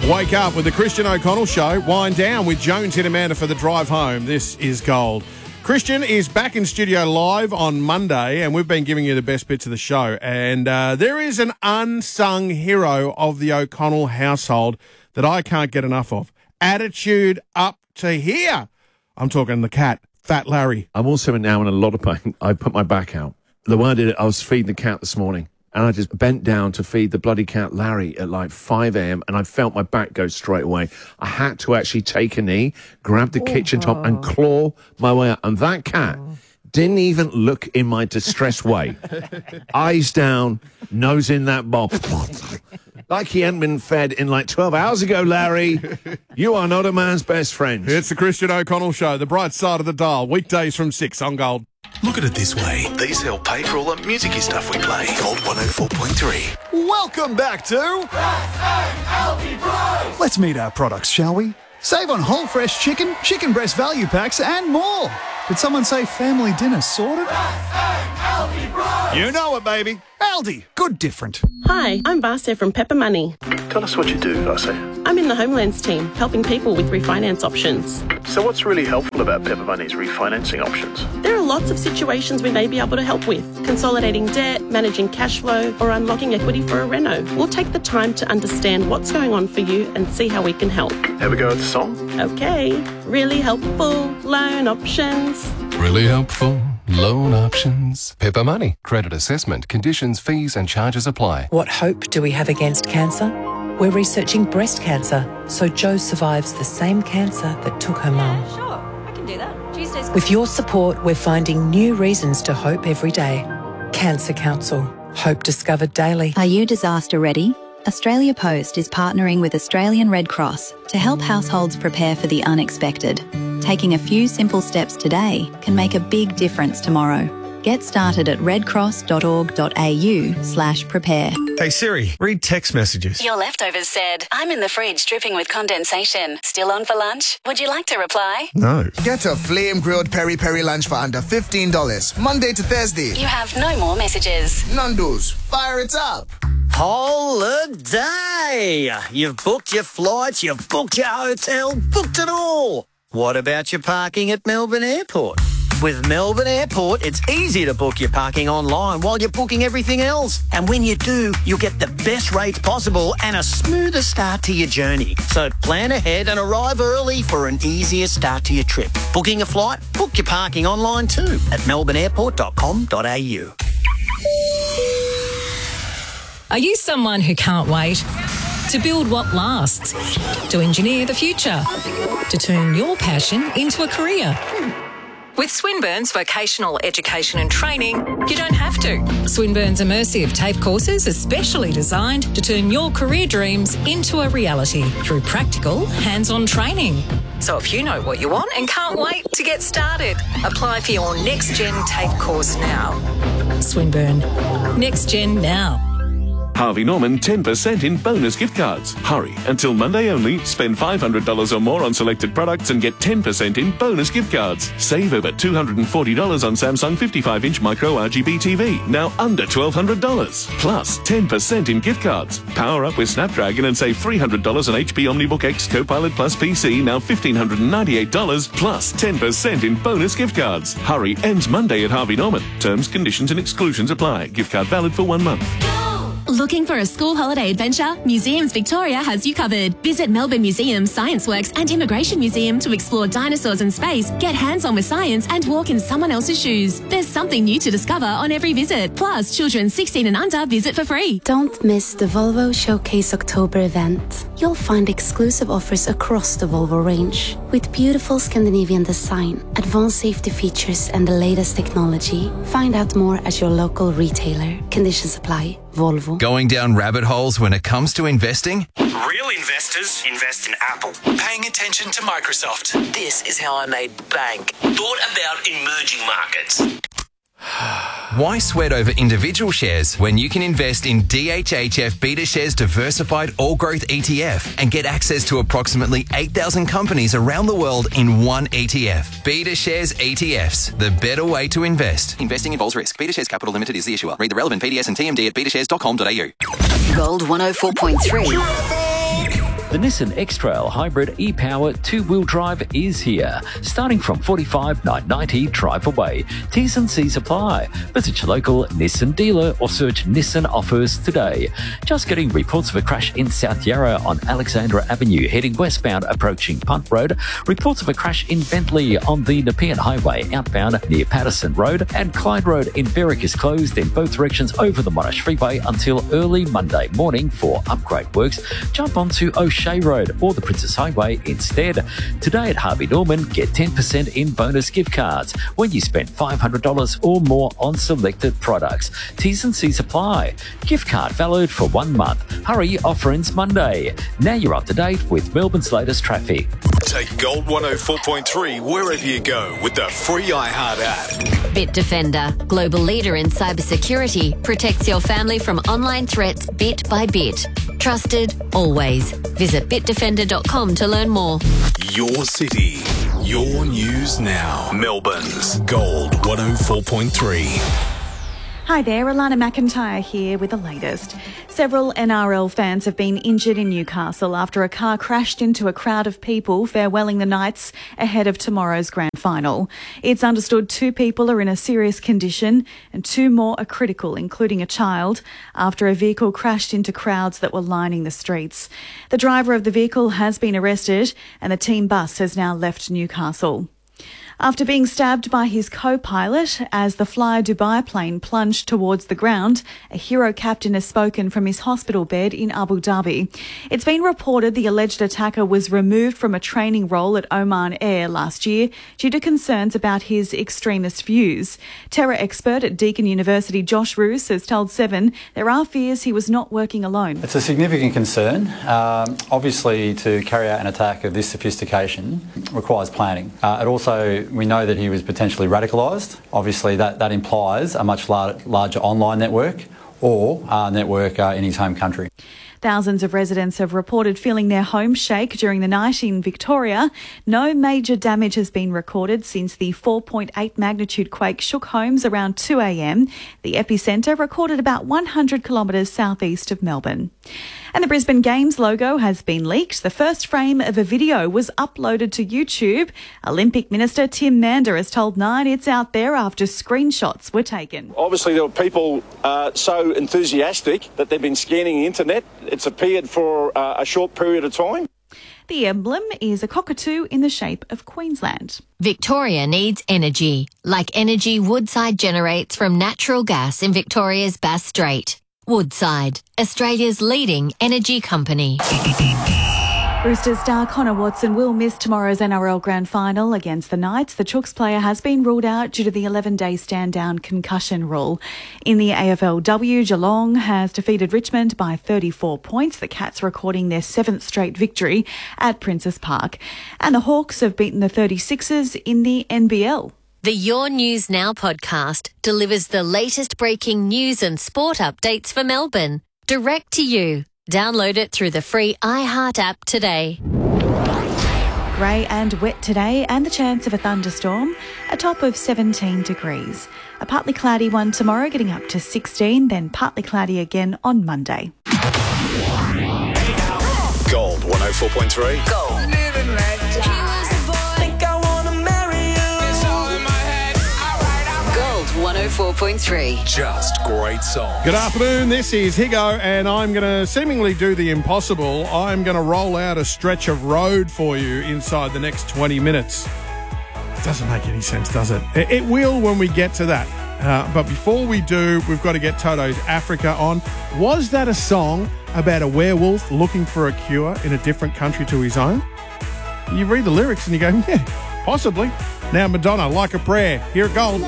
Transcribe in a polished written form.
Wake up with the Christian O'Connell Show. Wind down with Jones and Amanda for the drive home. This is gold. Christian is back in studio live on Monday, and we've been giving you the best bits of the show. And there is an unsung hero of the O'Connell household that I can't get enough of. Attitude up to here. I'm talking the cat, Fat Larry. I'm also now in a lot of pain. I put my back out. The one I did, I was feeding the cat this morning, and I just bent down to feed the bloody cat Larry at like 5 a.m, and I felt my back go straight away. I had to actually take a knee, grab the kitchen top, and claw my way out. And that cat didn't even look in my distressed way. Eyes down, nose in that bowl. Like he hadn't been fed in like 12 hours ago, Larry. You are not a man's best friend. It's the Christian O'Connell Show, the bright side of the dial, weekdays from 6 on Gold. Look at it this way. These help pay for all the music-y stuff we play. Gold 104.3. Welcome back to... Let's meet our products, shall we? Save on whole fresh chicken, chicken breast value packs and more. Did someone say family dinner sorted? You know it, baby. Aldi. Good different. Hi, I'm Vasya from Pepper Money. Tell us what you do, Vasya. I'm in the Homelands team, helping people with refinance options. So what's really helpful about Pepper Money's refinancing options? There are lots of situations we may be able to help with. Consolidating debt, managing cash flow, or unlocking equity for a reno. We'll take the time to understand what's going on for you and see how we can help. Have a go at the song? Okay. Really helpful loan options. Really helpful loan options. Pepper Money. Credit assessment. Conditions, fees and charges apply. What hope do we have against cancer? We're researching breast cancer, so Jo survives the same cancer that took her mum. Yeah, sure. I can do that. Tuesdays. With your support, we're finding new reasons to hope every day. Cancer Council. Hope discovered daily. Are you disaster ready? Australia Post is partnering with Australian Red Cross to help households prepare for the unexpected. Taking a few simple steps today can make a big difference tomorrow. Get started at redcross.org.au/prepare. Hey Siri, read text messages. Your leftovers said, I'm in the fridge dripping with condensation. Still on for lunch? Would you like to reply? No. Get a flame grilled peri-peri lunch for under $15, Monday to Thursday. You have no more messages. Nando's, fire it up. Holiday! You've booked your flights, you've booked your hotel, booked it all. What about your parking at Melbourne Airport? With Melbourne Airport, it's easy to book your parking online while you're booking everything else. And when you do, you'll get the best rates possible and a smoother start to your journey. So plan ahead and arrive early for an easier start to your trip. Booking a flight? Book your parking online too at melbourneairport.com.au. Are you someone who can't wait? To build what lasts? To engineer the future? To turn your passion into a career? With Swinburne's vocational education and training, you don't have to. Swinburne's immersive TAFE courses are specially designed to turn your career dreams into a reality through practical, hands-on training. So if you know what you want and can't wait to get started, apply for your Next Gen TAFE course now. Swinburne. Next Gen now. Harvey Norman 10% in bonus gift cards. Hurry, until Monday only. Spend $500 or more on selected products and get 10% in bonus gift cards. Save over $240 on Samsung 55-inch micro RGB TV, now under $1,200. Plus 10% in gift cards. Power up with Snapdragon and save $300 on HP OmniBook X Copilot Plus PC, now $1,598. Plus 10% in bonus gift cards. Hurry, ends Monday at Harvey Norman. Terms, conditions and exclusions apply. Gift card valid for 1 month. Looking for a school holiday adventure? Museums Victoria has you covered. Visit Melbourne Museum, Science Works and Immigration Museum to explore dinosaurs and space, get hands-on with science and walk in someone else's shoes. There's something new to discover on every visit. Plus, children 16 and under visit for free. Don't miss the Volvo Showcase October event. You'll find exclusive offers across the Volvo range. With beautiful Scandinavian design, advanced safety features and the latest technology. Find out more at your local retailer. Conditions apply. Volvo. Going down rabbit holes when it comes to investing? Real investors invest in Apple. Paying attention to Microsoft. This is how I made bank. Thought about emerging markets. Why sweat over individual shares when you can invest in DHHF BetaShares Diversified All Growth ETF and get access to approximately 8,000 companies around the world in one ETF? BetaShares ETFs, the better way to invest. Investing involves risk. BetaShares Capital Limited is the issuer. Read the relevant PDS and TMD at betashares.com.au. Gold 104.3. The Nissan X-Trail Hybrid e-Power 2-wheel drive is here, starting from $45,990 drive away. T's and C's apply. Visit your local Nissan dealer or search Nissan offers today. Just getting reports of a crash in South Yarra on Alexandra Avenue, heading westbound approaching Punt Road. Reports of a crash in Bentley on the Nepean Highway outbound near Patterson Road, and Clyde Road in Berwick is closed in both directions over the Monash Freeway until early Monday morning for upgrade works. Jump onto O'Shea Road or the Princess Highway instead. Today at Harvey Norman, get 10% in bonus gift cards when you spend $500 or more on selected products. T's and C's apply. Gift card valid for 1 month. Hurry, offer ends Monday. Now you're up to date with Melbourne's latest traffic. Take Gold 104.3 wherever you go with the free iHeart app. Bitdefender, global leader in cybersecurity, protects your family from online threats bit by bit. Trusted, always. Visit bitdefender.com to learn more. Your city, your news now. Melbourne's Gold 104.3. Hi there, Alana McIntyre here with the latest. Several NRL fans have been injured in Newcastle after a car crashed into a crowd of people farewelling the Knights ahead of tomorrow's grand final. It's understood 2 people are in a serious condition and 2 more are critical, including a child, after a vehicle crashed into crowds that were lining the streets. The driver of the vehicle has been arrested and the team bus has now left Newcastle. After being stabbed by his co-pilot as the Fly Dubai plane plunged towards the ground, a hero captain has spoken from his hospital bed in Abu Dhabi. It's been reported the alleged attacker was removed from a training role at Oman Air last year due to concerns about his extremist views. Terror expert at Deakin University Josh Roos has told Seven there are fears he was not working alone. It's a significant concern. Obviously, to carry out an attack of this sophistication requires planning. It also, we know that he was potentially radicalised. Obviously, that implies a much larger online network or network in his home country. Thousands of residents have reported feeling their homes shake during the night in Victoria. No major damage has been recorded since the 4.8 magnitude quake shook homes around 2 a.m. The epicentre recorded about 100 kilometres southeast of Melbourne. And the Brisbane Games logo has been leaked. The first frame of a video was uploaded to YouTube. Olympic Minister Tim Mander has told Nine it's out there after screenshots were taken. Obviously, there were people so enthusiastic that they've been scanning the internet. It's appeared for a short period of time. The emblem is a cockatoo in the shape of Queensland. Victoria needs energy, like energy Woodside generates from natural gas in Victoria's Bass Strait. Woodside, Australia's leading energy company. Roosters star Connor Watson will miss tomorrow's NRL Grand Final against the Knights. The Chooks player has been ruled out due to the 11-day stand-down concussion rule. In the AFLW, Geelong has defeated Richmond by 34 points. The Cats recording their 7th straight victory at Princes Park. And the Hawks have beaten the 36ers in the NBL. The Your News Now podcast delivers the latest breaking news and sport updates for Melbourne, direct to you. Download it through the free iHeart app today. Grey and wet today and the chance of a thunderstorm, a top of 17 degrees. A partly cloudy one tomorrow, getting up to 16, then partly cloudy again on Monday. Gold 104.3. Gold. Gold 104.3. Just great songs. Good afternoon, this is Higo, and I'm going to seemingly do the impossible. I'm going to roll out a stretch of road for you inside the next 20 minutes. It doesn't make any sense, does it? It will when we get to that. But before we do, we've got to get Toto's Africa on. Was that a song about a werewolf looking for a cure in a different country to his own? You read the lyrics and you go, yeah, possibly. Now Madonna, Like a Prayer, here at Gold.